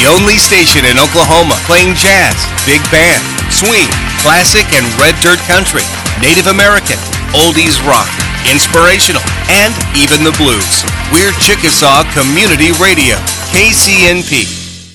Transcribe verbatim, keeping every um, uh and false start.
only station in Oklahoma playing jazz, big band, swing, classic and red dirt country, Native American, oldies rock, inspirational, and even the blues. We're Chickasaw Community Radio, K C N P.